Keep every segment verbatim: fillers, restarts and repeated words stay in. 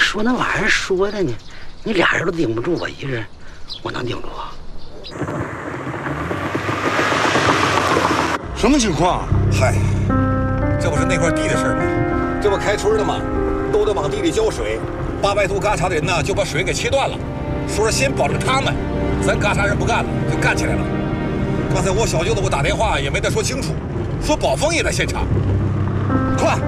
说那玩意儿说的呢，你俩人都顶不住我一个人，我能顶住啊？ 什么情况？ 嗨，这不是那块地的事吗？这不开春了吗？都得往地里浇水。八百度嘎查的人呢，就把水给切断了，说是先保证他们，咱嘎查人不干了，就干起来了。刚才我小舅子给我打电话也没得说清楚，说宝峰也在现场。快！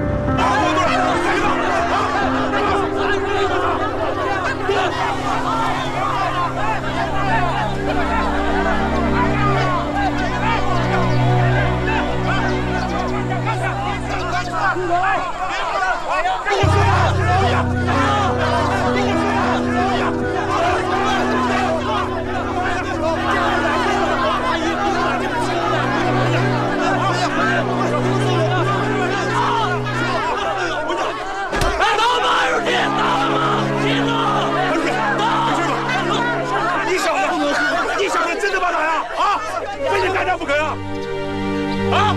不肯啊！啊！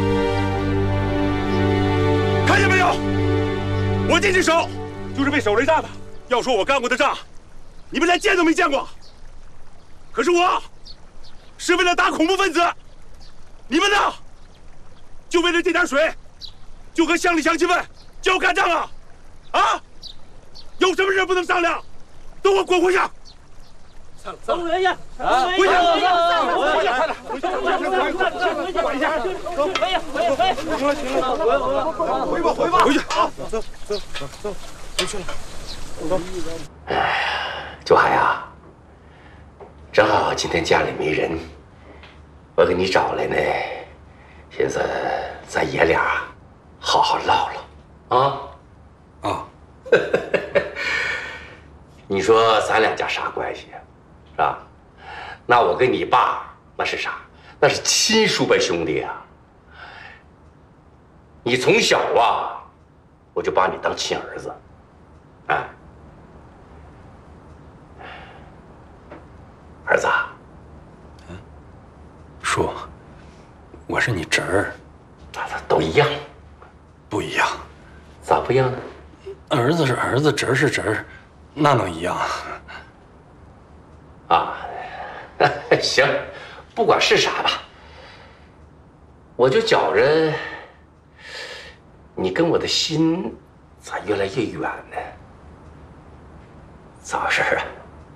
看见没有？我这只手就是被手雷炸的。要说我干过的仗，你们连见都没见过。可是我是为了打恐怖分子，你们呢？就为了这点水，就和乡里乡亲们就要干仗啊！啊！有什么人不能商量？都给我滚回去！ 走回去！ 回去！回去！快点！ 回去！回去！走！回去！回去！回去！ 行了行了，回吧回吧，回去啊！走走走走，回去了。走。 哎呀，九海呀，正好今天家里没人，我给你找来呢，寻思咱爷俩好好唠唠啊啊！你说咱两家啥关系呀？是吧？那我跟你爸那是啥？那是亲叔辈兄弟啊！你从小啊，我就把你当亲儿子，哎，儿子， 嗯，叔，我是你侄儿， 咱俩都一样， 不一样， 咋不一样呢？ 儿子是儿子，侄儿是侄儿，那能一样啊？ 啊，行，不管是啥吧，我就觉着你跟我的心咋越来越远呢？咋回事啊？